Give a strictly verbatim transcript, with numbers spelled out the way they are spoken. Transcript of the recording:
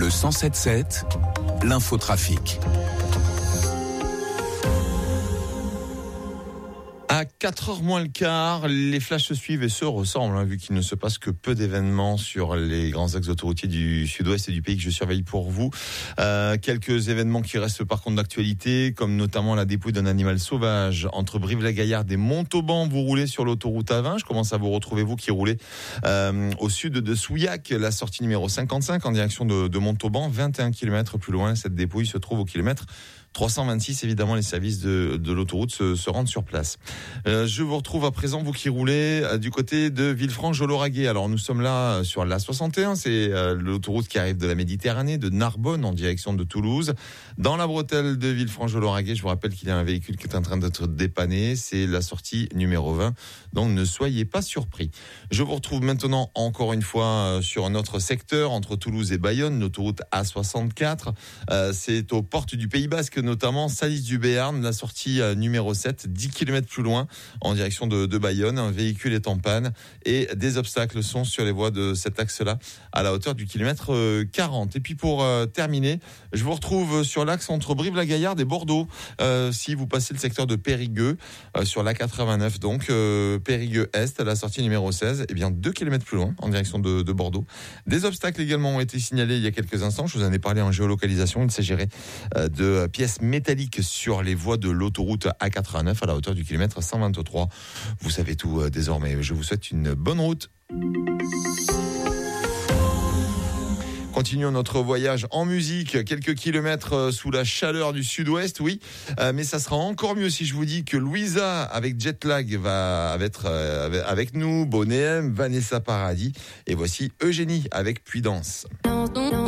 Le cent sept sept, l'infotrafic. À quatre heures moins le quart, les flashs se suivent et se ressemblent, hein, vu qu'il ne se passe que peu d'événements sur les grands axes autoroutiers du sud-ouest et du pays que je surveille pour vous. Euh, quelques événements qui restent par contre d'actualité, comme notamment la dépouille d'un animal sauvage entre Brive-la-Gaillarde et Montauban. Vous roulez sur l'autoroute A vingt. Je commence à vous retrouver, vous qui roulez euh, au sud de Souillac, la sortie numéro cinquante-cinq en direction de, de Montauban. vingt et un kilomètres plus loin, cette dépouille se trouve au kilomètre trois cent vingt-six. Évidemment, les services de, de l'autoroute se, se rendent sur place. Euh, je vous retrouve à présent, vous qui roulez euh, du côté de Villefranche-de-Lauragais. Alors, nous sommes là euh, sur l'A soixante et un. C'est euh, l'autoroute qui arrive de la Méditerranée, de Narbonne en direction de Toulouse. Dans la bretelle de Villefranche-de-Lauragais, je vous rappelle qu'il y a un véhicule qui est en train d'être dépanné. C'est la sortie numéro vingt. Donc, ne soyez pas surpris. Je vous retrouve maintenant, encore une fois, euh, sur notre secteur entre Toulouse et Bayonne, l'autoroute A soixante-quatre. Euh, c'est aux portes du Pays Basque, notamment Salis du Béarn, la sortie euh, numéro sept, dix kilomètres plus loin, en direction de, de Bayonne. Un véhicule est en panne et des obstacles sont sur les voies de cet axe-là, à la hauteur du kilomètre euh, quarante. Et puis pour euh, terminer, je vous retrouve sur l'axe entre Brive-la-Gaillarde et Bordeaux. Euh, si vous passez le secteur de Périgueux, euh, sur l'A quatre-vingt-neuf, donc euh, Périgueux-Est, la sortie numéro seize, et bien deux kilomètres plus loin, en direction de, de Bordeaux. Des obstacles également ont été signalés il y a quelques instants. Je vous en ai parlé en géolocalisation. Il s'agirait euh, de pièces métalliques sur les voies de l'autoroute A quatre-vingt-neuf à la hauteur du kilomètre cent vingt-trois. Vous savez tout euh, désormais. Je vous souhaite une bonne route. Continuons notre voyage en musique, quelques kilomètres sous la chaleur du sud-ouest, oui, euh, mais ça sera encore mieux si je vous dis que Louisa avec Jetlag va être euh, avec nous, Bonnet M, Vanessa Paradis, et voici Eugénie avec Puydance.